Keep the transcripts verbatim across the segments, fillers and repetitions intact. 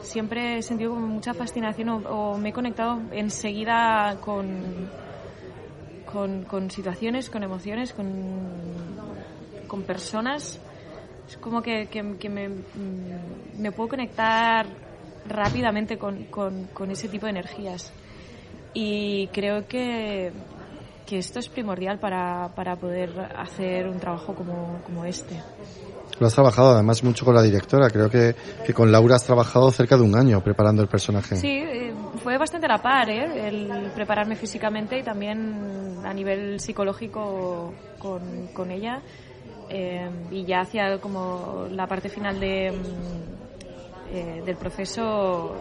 siempre he sentido como mucha fascinación o, o me he conectado enseguida con, con, con situaciones, con emociones, con, con personas. Es como que, que, que me, me puedo conectar rápidamente con, con, con ese tipo de energías. Y creo que, que esto es primordial para, para poder hacer un trabajo como, como este. Lo has trabajado además mucho con la directora. Creo que, que con Laura has trabajado cerca de un año preparando el personaje. Sí, eh, fue bastante a la par, ¿eh? El prepararme físicamente y también a nivel psicológico con, con ella. Eh, y ya hacia como la parte final de, eh, del proceso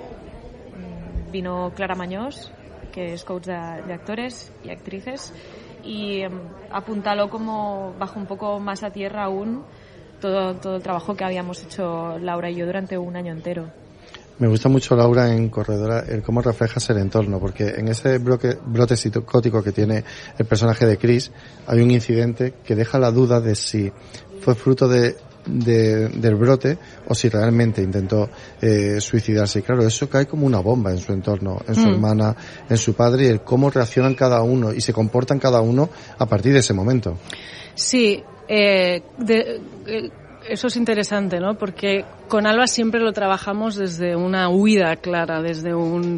vino Clara Mañós, que es coach de, de actores y actrices, y eh, apuntaló como bajo un poco más a tierra aún todo, todo el trabajo que habíamos hecho Laura y yo durante un año entero. Me gusta mucho, Laura, en Corredora, el cómo reflejas el entorno, porque en ese brote, brote psicótico que tiene el personaje de Chris, hay un incidente que deja la duda de si fue fruto de, de del brote o si realmente intentó eh, suicidarse. Y claro, eso cae como una bomba en su entorno, en su mm. hermana, en su padre, y el cómo reaccionan cada uno y se comportan cada uno a partir de ese momento. Sí, eh, de, eh, eso es interesante, ¿no? Porque con Alba siempre lo trabajamos desde una huida clara, desde un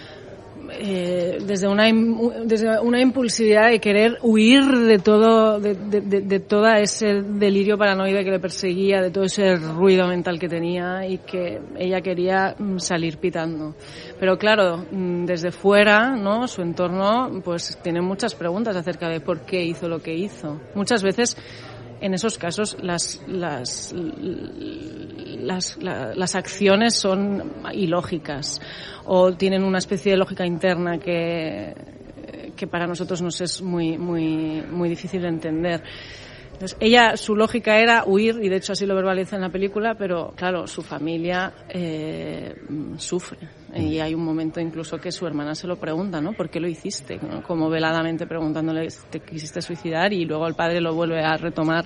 eh, desde una desde una impulsividad de querer huir de todo de, de, de, de todo ese delirio paranoide que le perseguía, de todo ese ruido mental que tenía y que ella quería salir pitando. Pero claro, desde fuera, ¿no? Su entorno pues tiene muchas preguntas acerca de por qué hizo lo que hizo. Muchas veces en esos casos las las las, las, las acciones son ilógicas o tienen una especie de lógica interna que que para nosotros nos es muy muy muy difícil de entender. Entonces, ella, su lógica era huir, y de hecho así lo verbaliza en la película, pero claro, su familia eh, sufre. Y hay un momento incluso que su hermana se lo pregunta, ¿no? ¿Por qué lo hiciste? ¿No? Como veladamente preguntándole, ¿te quisiste suicidar? Y luego el padre lo vuelve a retomar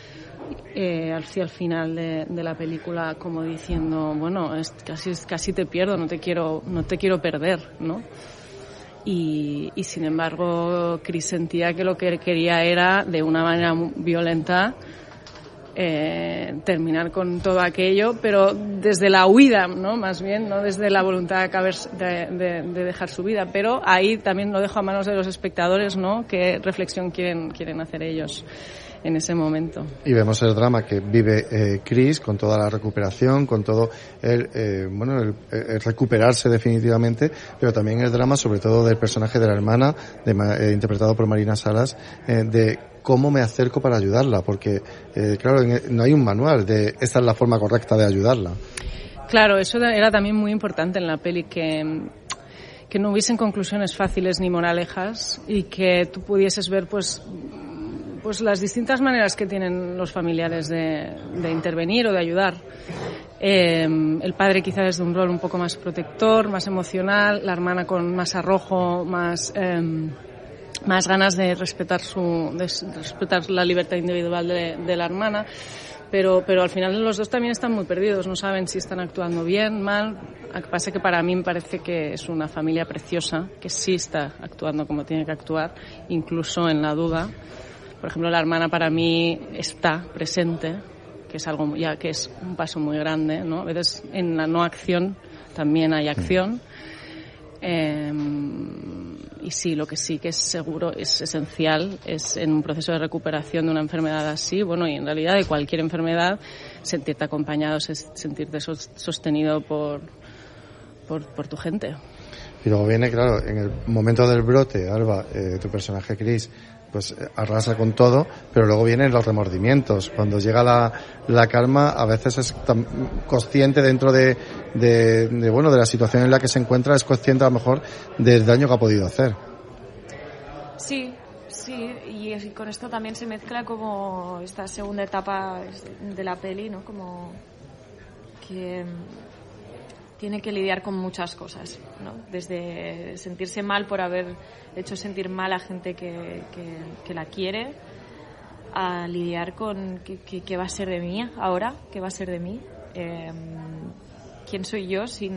eh, hacia el final de, de la película, como diciendo, bueno, es, casi, casi te pierdo, no te quiero, no te quiero perder, ¿no? Y, y sin embargo Chris sentía que lo que quería era de una manera violenta eh, terminar con todo aquello, pero desde la huida, ¿no? Más bien, no desde la voluntad de, de, de dejar su vida, pero ahí también lo dejo a manos de los espectadores, ¿no? Qué reflexión quieren, quieren hacer ellos en ese momento. Y vemos el drama que vive eh, Chris con toda la recuperación, con todo el, eh, bueno, el, el recuperarse definitivamente, pero también el drama sobre todo del personaje de la hermana, de, eh, interpretado por Marina Salas, eh, de cómo me acerco para ayudarla, porque eh, claro, no hay un manual de esta es la forma correcta de ayudarla. Claro, eso era también muy importante en la peli, que que no hubiesen conclusiones fáciles ni moralejas y que tú pudieses ver pues pues las distintas maneras que tienen los familiares de, de intervenir o de ayudar. Eh, el padre quizá desde un rol un poco más protector, más emocional, la hermana con más arrojo, más eh, más ganas de respetar su de respetar la libertad individual de, de la hermana, pero pero al final los dos también están muy perdidos, no saben si están actuando bien, mal. Lo que pasa es que para mí me parece que es una familia preciosa, que sí está actuando como tiene que actuar, incluso en la duda. Por ejemplo, la hermana para mí está presente, que es algo ya que es un paso muy grande, ¿no? A veces en la no acción también hay acción. Eh, y sí, lo que sí que es seguro, es esencial, es en un proceso de recuperación de una enfermedad así, bueno, y en realidad de cualquier enfermedad, sentirte acompañado, sentirte sostenido por, por, por tu gente. Y luego viene, claro, en el momento del brote, Alba, eh, tu personaje Chris, pues arrasa con todo, pero luego vienen los remordimientos. Cuando llega la, la calma, a veces es tan consciente dentro de, de, de, bueno, de la situación en la que se encuentra, es consciente a lo mejor del daño que ha podido hacer. Sí, sí, y con esto también se mezcla como esta segunda etapa de la peli, ¿no? Como que tiene que lidiar con muchas cosas, ¿no? Desde sentirse mal por haber hecho sentir mal a gente que, que, que la quiere, a lidiar con qué, qué, qué va a ser de mí ahora, qué va a ser de mí, eh, quién soy yo si